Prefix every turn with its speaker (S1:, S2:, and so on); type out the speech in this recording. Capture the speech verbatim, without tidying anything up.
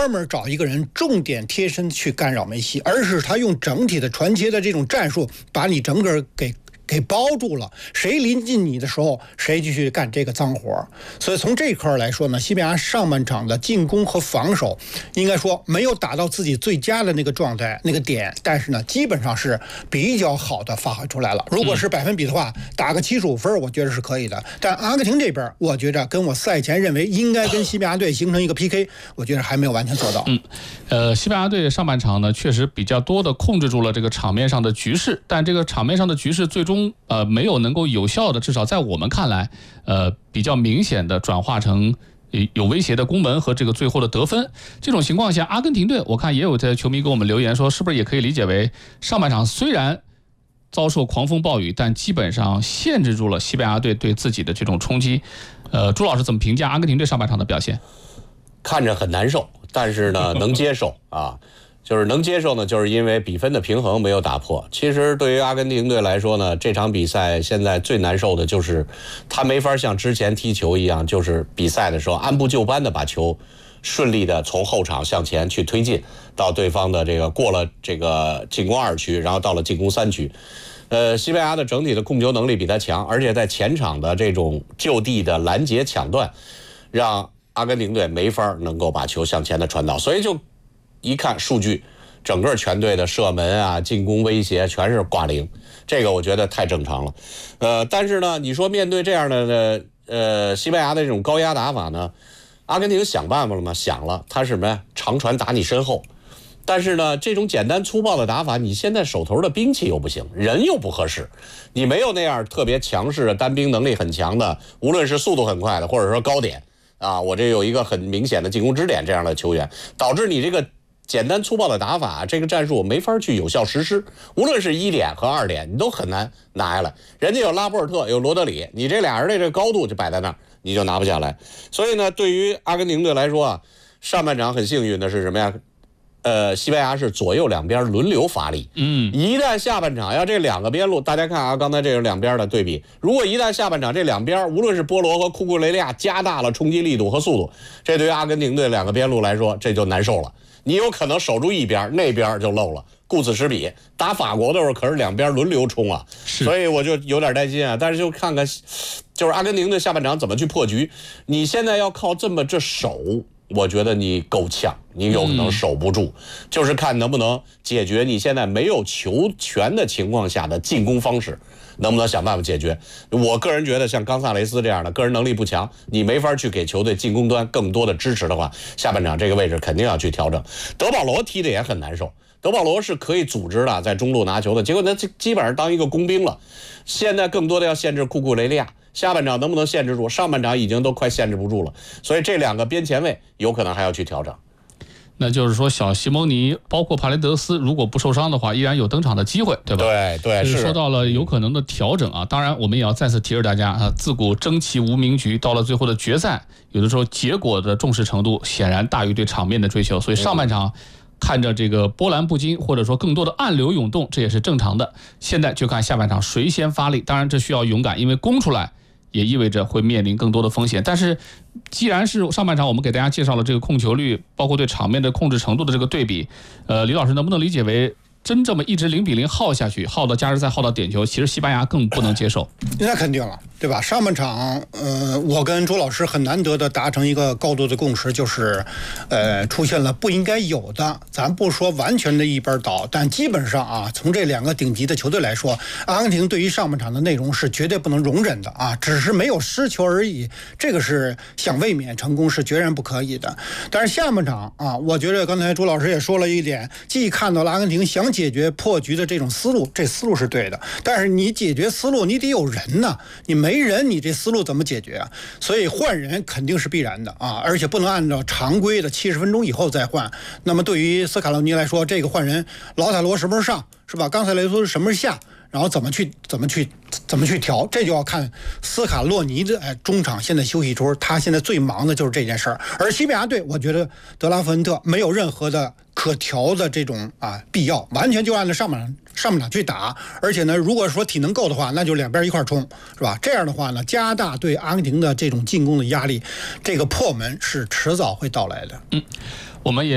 S1: 专门找一个人重点贴身去干扰梅西，而是他用整体的传切的这种战术把你整个给给包住了，谁临近你的时候，谁就去干这个脏活。所以从这一块来说呢，西班牙上半场的进攻和防守，应该说没有达到自己最佳的那个状态那个点，但是呢，基本上是比较好的发挥出来了。如果是百分比的话，打个七十五分，我觉得是可以的。但阿根廷这边，我觉着跟我赛前认为应该跟西班牙队形成一个 P K， 我觉得还没有完全做到。
S2: 嗯，呃，西班牙队上半场呢，确实比较多的控制住了这个场面上的局势，但这个场面上的局势最终。呃，没有能够有效的，至少在我们看来，呃，比较明显的转化成有威胁的攻门和这个最后的得分。这种情况下，阿根廷队我看也有的球迷给我们留言说，是不是也可以理解为上半场虽然遭受狂风暴雨，但基本上限制住了西班牙队对自己的这种冲击。呃，朱老师怎么评价阿根廷队上半场的表现？
S3: 看着很难受，但是呢，能接受啊。就是能接受呢，就是因为比分的平衡没有打破。其实对于阿根廷队来说呢，这场比赛现在最难受的就是他没法像之前踢球一样，就是比赛的时候按部就班的把球顺利的从后场向前去推进到对方的这个过了这个进攻二区，然后到了进攻三区。呃，西班牙的整体的控球能力比他强，而且在前场的这种就地的拦截抢断，让阿根廷队没法能够把球向前的传导，所以就一看数据，整个全队的射门啊、进攻威胁全是挂零，这个我觉得太正常了。呃，但是呢，你说面对这样的呃西班牙的这种高压打法呢，阿根廷想办法了吗？想了，他是什么呀？长传打你身后。但是呢，这种简单粗暴的打法，你现在手头的兵器又不行，人又不合适，你没有那样特别强势的单兵能力很强的，无论是速度很快的，或者说高点啊，我这有一个很明显的进攻支点这样的球员，导致你这个简单粗暴的打法，这个战术没法去有效实施。无论是一点和二点，你都很难拿下来。人家有拉波尔特，有罗德里，你这俩人的这个高度就摆在那儿，你就拿不下来。所以呢，对于阿根廷队来说啊，上半场很幸运的是什么呀？呃，西班牙是左右两边轮流发力。嗯，一旦下半场要这两个边路，大家看啊，刚才这是两边的对比。如果一旦下半场这两边，无论是波罗和库库雷利亚加大了冲击力度和速度，这对于阿根廷队两个边路来说，这就难受了。你有可能守住一边，那边就漏了。顾此失彼，打法国的时候可是两边轮流冲啊，所以我就有点担心啊。但是就看看，就是阿根廷队下半场怎么去破局。你现在要靠这么这守，我觉得你够呛，你有可能守不住，嗯、就是看能不能解决你现在没有球权的情况下的进攻方式。能不能想办法解决？我个人觉得像冈萨雷斯这样的个人能力不强，你没法去给球队进攻端更多的支持的话，下半场这个位置肯定要去调整。德保罗踢的也很难受，德保罗是可以组织的，在中路拿球的，结果他基本上当一个工兵了。现在更多的要限制库库雷利亚，下半场能不能限制住？上半场已经都快限制不住了，所以这两个边前卫有可能还要去调整。
S2: 那就是说，小西蒙尼包括帕雷德斯，如果不受伤的话，依然有登场的机会，对吧？
S3: 对对，是
S2: 说到了有可能的调整啊。当然，我们也要再次提示大家啊，自古争奇无名局，到了最后的决赛，有的时候结果的重视程度显然大于对场面的追求，所以上半场看着这个波澜不惊，或者说更多的暗流涌动，这也是正常的。现在就看下半场谁先发力，当然这需要勇敢，因为攻出来也意味着会面临更多的风险。但是既然是上半场我们给大家介绍了这个控球率，包括对场面的控制程度的这个对比，呃，李老师能不能理解为真这么一直零比零耗下去，耗到加时赛，耗到点球，其实西班牙更不能接受？
S1: 那肯定了，对吧？上半场，呃，我跟周老师很难得的达成一个高度的共识，就是，呃，出现了不应该有的，咱不说完全的一边倒，但基本上啊，从这两个顶级的球队来说，阿根廷对于上半场的内容是绝对不能容忍的啊，只是没有失球而已，这个是想卫冕成功是决然不可以的。但是下半场啊，我觉得刚才周老师也说了一点，既看到了阿根廷想解决破局的这种思路，这思路是对的，但是你解决思路你得有人呢，你没人你这思路怎么解决啊？所以换人肯定是必然的啊，而且不能按照常规的七十分钟以后再换。那么对于斯卡洛尼来说，这个换人，老塔罗什么时候上是吧？冈萨雷斯什么时候下？然后怎么去怎么去怎么去调，这就要看斯卡洛尼的哎中场现在休息中，他现在最忙的就是这件事儿。而西班牙队，我觉得德拉福恩特没有任何的可调的这种啊必要，完全就按照上半场上半场去打。而且呢，如果说体能够的话，那就两边一块冲，是吧？这样的话呢，加大对阿根廷的这种进攻的压力，这个破门是迟早会到来的。
S2: 嗯，我们也。